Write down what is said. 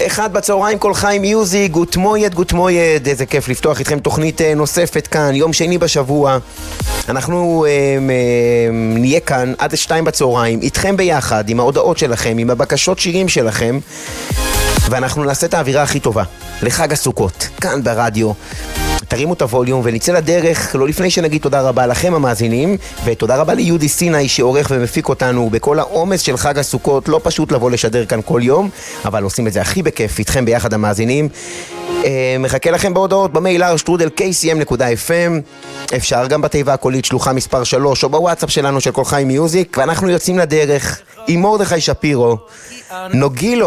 אחד בצהריים כל חיים מיוזיק, גוט מויד, איזה כיף לפתוח איתכם תוכנית נוספת כאן, יום שני בשבוע. אנחנו נהיה כאן עד 2 בצהריים, איתכם ביחד, עם ההודעות שלכם, עם הבקשות שירים שלכם, ואנחנו נעשה את האווירה הכי טובה לחג הסוכות, כאן ברדיו. תרימו את הווליום ונצא לדרך, לא לפני שנגיד תודה רבה לכם המאזינים, ותודה רבה ליהודי סיני שעורך ומפיק אותנו בכל העומס של חג הסוכות. לא פשוט לבוא לשדר כאן כל יום, אבל עושים את זה הכי בכיף איתכם ביחד המאזינים. מחכה לכם בהודעות במייל r@kcm.fm, אפשר גם בתיבה הקולית שלוחה מספר 3 או בוואטסאפ שלנו של כל חיים מיוזיק, ואנחנו יוצאים לדרך עם מרדכי שפירו, נוגילו